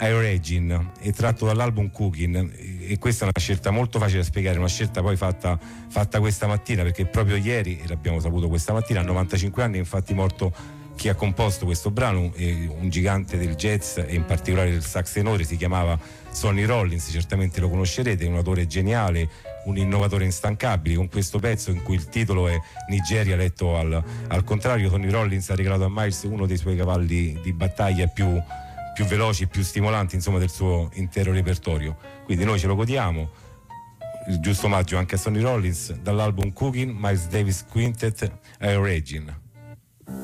Aeragin, è tratto dall'album Cooking, e questa è una scelta molto facile da spiegare, una scelta poi fatta questa mattina, perché proprio ieri, e l'abbiamo saputo questa mattina, a 95 anni è infatti morto chi ha composto questo brano, un gigante del jazz e in particolare del sax tenore, si chiamava Sonny Rollins, certamente lo conoscerete, è un autore geniale, un innovatore instancabile, con questo pezzo in cui il titolo è Nigeria letto al contrario. Sonny Rollins ha regalato a Miles uno dei suoi cavalli di battaglia più veloci, più stimolanti, insomma, del suo intero repertorio, quindi noi ce lo godiamo, il giusto omaggio anche a Sonny Rollins, dall'album Cooking, Miles Davis Quintet, Aeragin.